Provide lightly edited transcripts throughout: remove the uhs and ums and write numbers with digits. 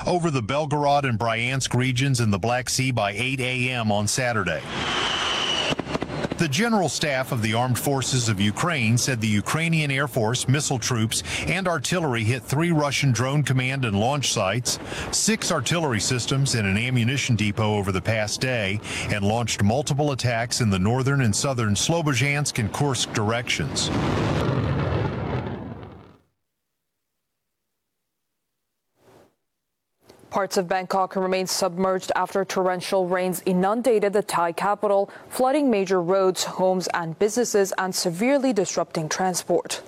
over the Belgorod and Bryansk regions in the Black Sea by 8 a.m. on Saturday. The General Staff of the Armed Forces of Ukraine said the Ukrainian Air Force, missile troops, and artillery hit 3 Russian drone command and launch sites, 6 artillery systems, and an ammunition depot over the past day, and launched multiple attacks in the northern and southern Slobozhansk and Kursk directions. Parts of Bangkok remain submerged after torrential rains inundated the Thai capital, flooding major roads, homes and businesses and severely disrupting transport.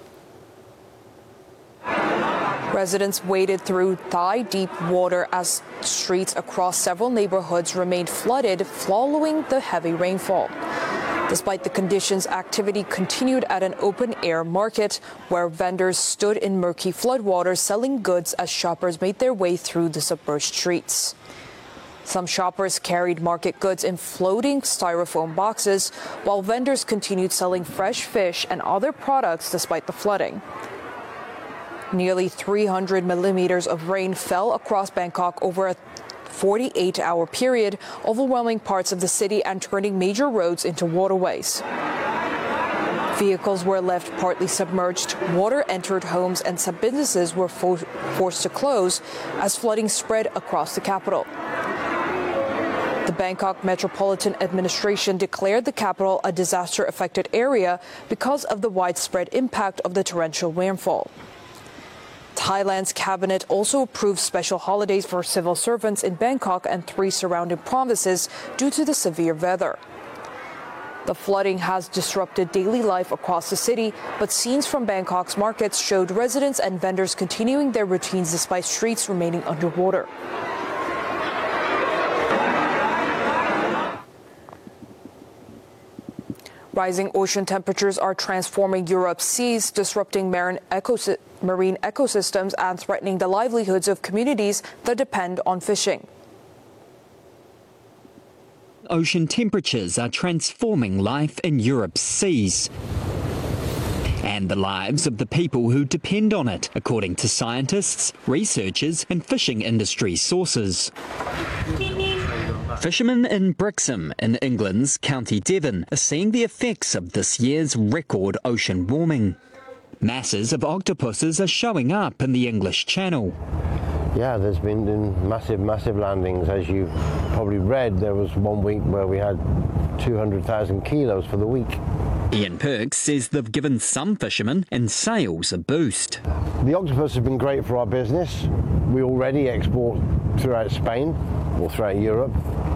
Residents waded through thigh-deep water as streets across several neighborhoods remained flooded following the heavy rainfall. Despite the conditions, activity continued at an open-air market where vendors stood in murky floodwaters selling goods as shoppers made their way through the submerged streets. Some shoppers carried market goods in floating styrofoam boxes, while vendors continued selling fresh fish and other products despite the flooding. Nearly 300 millimeters of rain fell across Bangkok over a 48-hour period, overwhelming parts of the city and turning major roads into waterways. Vehicles were left partly submerged, water entered homes, and some businesses were forced to close as flooding spread across the capital. The Bangkok Metropolitan Administration declared the capital a disaster-affected area because of the widespread impact of the torrential rainfall. Thailand's cabinet also approved special holidays for civil servants in Bangkok and 3 surrounding provinces due to the severe weather. The flooding has disrupted daily life across the city, but scenes from Bangkok's markets showed residents and vendors continuing their routines despite streets remaining underwater. Rising ocean temperatures are transforming Europe's seas, disrupting marine ecosystems and threatening the livelihoods of communities that depend on fishing. Ocean temperatures are transforming life in Europe's seas and the lives of the people who depend on it, according to scientists, researchers and fishing industry sources. Fishermen in Brixham in England's County Devon are seeing the effects of this year's record ocean warming. Masses of octopuses are showing up in the English Channel. Yeah, there's been massive landings. As you've probably read, there was one week where we had 200,000 kilos for the week. Ian Perks says they've given some fishermen and sales a boost. The octopus has been great for our business. We already export throughout Spain or throughout Europe.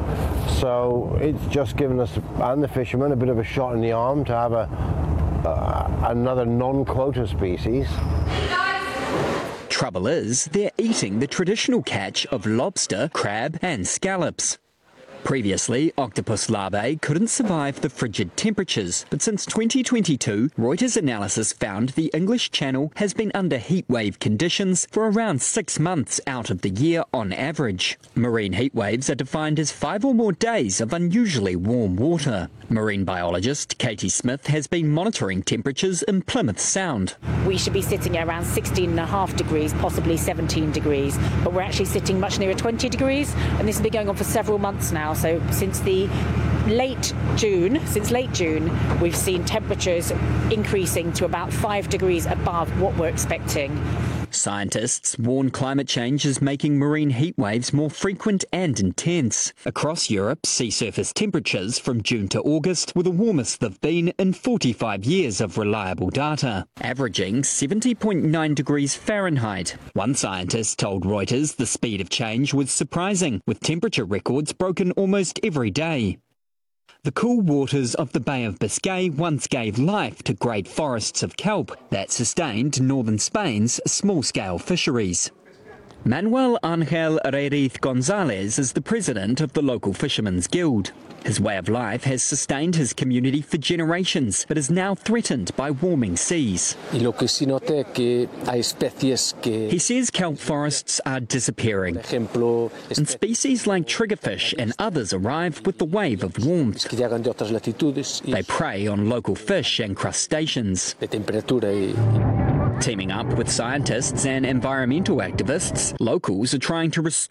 So it's just given us and the fishermen a bit of a shot in the arm to have another non-quota species. Trouble is, they're eating the traditional catch of lobster, crab and scallops. Previously, octopus larvae couldn't survive the frigid temperatures, but since 2022, Reuters analysis found the English Channel has been under heatwave conditions for around 6 months out of the year on average. Marine heatwaves are defined as 5 or more days of unusually warm water. Marine biologist Katie Smith has been monitoring temperatures in Plymouth Sound. We should be sitting at around 16.5 degrees, possibly 17 degrees, but we're actually sitting much nearer 20 degrees, and this has been going on for several months now. So since late June, we've seen temperatures increasing to about 5 degrees above what we're expecting. Scientists warn climate change is making marine heat waves more frequent and intense. Across Europe, sea surface temperatures from June to August were the warmest they've been in 45 years of reliable data, averaging 70.9 degrees Fahrenheit. One scientist told Reuters the speed of change was surprising, with temperature records broken almost every day. The cool waters of the Bay of Biscay once gave life to great forests of kelp that sustained northern Spain's small-scale fisheries. Manuel Angel Reiriz Gonzalez is the president of the local Fishermen's Guild. His way of life has sustained his community for generations, but is now threatened by warming seas. He says kelp forests are disappearing, and species like triggerfish and others arrive with the wave of warmth. They prey on local fish and crustaceans. Teaming up with scientists and environmental activists, locals are trying to restore